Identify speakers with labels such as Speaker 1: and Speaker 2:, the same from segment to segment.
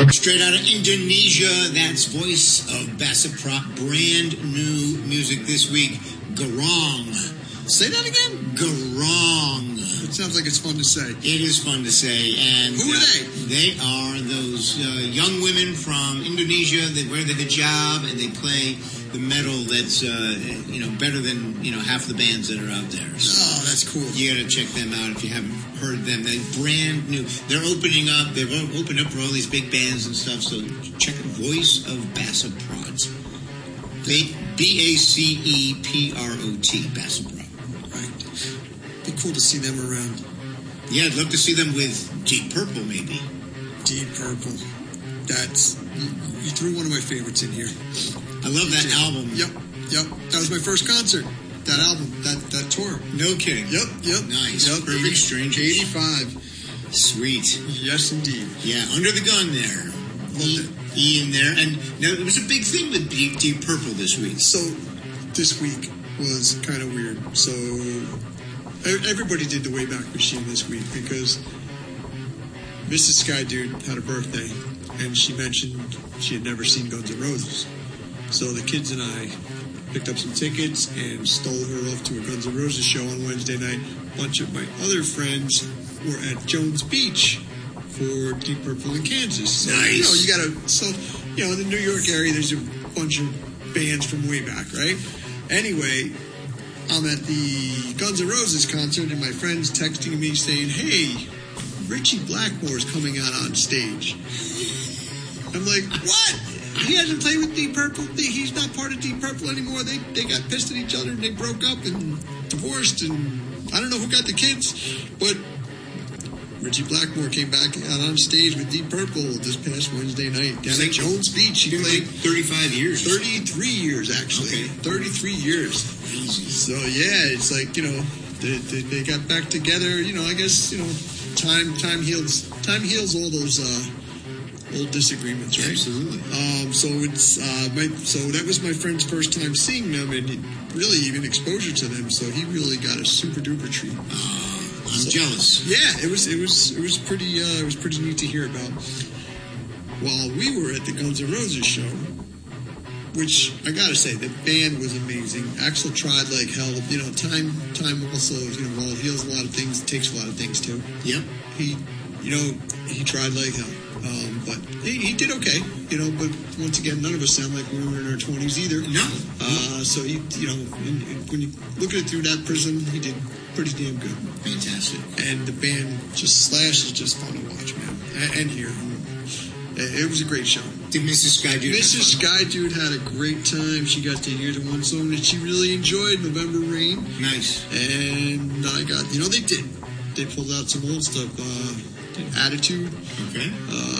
Speaker 1: Straight out of Indonesia, that's Voice of Basaprot. Brand new music this week, Garong.
Speaker 2: Say that again?
Speaker 1: Garong.
Speaker 2: It sounds like it's fun to say.
Speaker 1: It is fun to say. And
Speaker 2: who are they?
Speaker 1: They are those young women from Indonesia. They wear the hijab and they play the metal that's better than half the bands that are out there. So
Speaker 2: that's cool.
Speaker 1: You got to check them out if you haven't heard them. They're brand new. They're opening up. They've opened up for all these big bands and stuff. So check it. Voice of Basaprot. Baceprot. Basaprot.
Speaker 2: Right. Be cool to see them around.
Speaker 1: Yeah, I'd love to see them with Deep Purple, maybe.
Speaker 2: Deep Purple. That's you threw one of my favorites in here.
Speaker 1: I love that album.
Speaker 2: Yep. That was my first concert. That album, that tour.
Speaker 1: No kidding.
Speaker 2: Yep.
Speaker 1: Nice.
Speaker 2: Yep.
Speaker 1: Perfect Strangers.
Speaker 2: 85.
Speaker 1: Sweet.
Speaker 2: Yes, indeed.
Speaker 1: Yeah, Under the Gun there.
Speaker 2: Loved it.
Speaker 1: E in there. And now it was a big thing with Deep Purple this week.
Speaker 2: So this week was kind of weird. So everybody did the Wayback Machine this week because Mrs. Sky Dude had a birthday and she mentioned she had never seen Guns N' Roses. So the kids and I picked up some tickets and stole her off to a Guns N' Roses show on Wednesday night. A bunch of my other friends were at Jones Beach for Deep Purple in Kansas. So,
Speaker 1: nice.
Speaker 2: In the New York area, there's a bunch of bands from way back, right? Anyway, I'm at the Guns N' Roses concert and my friend's texting me saying, hey, Richie Blackmore's coming out on stage. I'm like, what? He hasn't played with Deep Purple. He's not part of Deep Purple anymore. They got pissed at each other and they broke up and divorced and I don't know who got the kids, but Richie Blackmore came back out on stage with Deep Purple this past Wednesday night down at Jones Beach. He played
Speaker 1: 35 years.
Speaker 2: 33 years, actually. Okay. 33 years.
Speaker 1: Crazy.
Speaker 2: So, yeah, it's like, they got back together. I guess, time heals all those old disagreements, right?
Speaker 1: Absolutely.
Speaker 2: So that was my friend's first time seeing them and really even exposure to them. So he really got a super duper treat.
Speaker 1: I'm jealous.
Speaker 2: Yeah, it was pretty neat to hear about. While we were at the Guns N' Roses show, which I gotta say, the band was amazing. Axl tried like hell. Time also heals a lot of things, takes a lot of things too.
Speaker 1: Yep.
Speaker 2: He tried like hell. But he did okay, but once again, none of us sound like we were in our 20s either.
Speaker 1: No.
Speaker 2: So when you look at it through that prism, he did pretty damn good.
Speaker 1: Fantastic.
Speaker 2: And the band, Slash is just fun to watch, man. And hear. It was a great show.
Speaker 1: Did Mrs. Sky Dude
Speaker 2: Mrs. Sky Dude had a great time. She got to hear the one song that she really enjoyed, November Rain.
Speaker 1: Nice.
Speaker 2: And I got, they pulled out some old stuff. Attitude.
Speaker 1: Okay.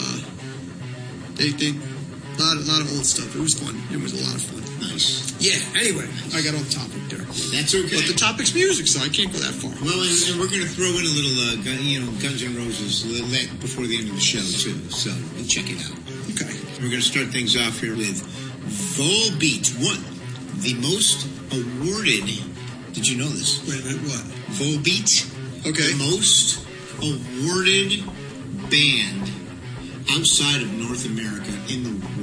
Speaker 2: They a lot of old stuff. It was fun. It was a lot of fun.
Speaker 1: Nice.
Speaker 2: Yeah. Anyway, I got off topic there.
Speaker 1: That's okay.
Speaker 2: But the topic's music, so I can't go that far.
Speaker 1: Well, and we're going to throw in a little, Guns N' Roses before the end of the show too. So we'll check it out.
Speaker 2: Okay.
Speaker 1: We're going to start things off here with Volbeat. The most awarded. Did you know this?
Speaker 2: Wait a minute. What?
Speaker 1: Volbeat.
Speaker 2: Okay.
Speaker 1: The most awarded band outside of North America in the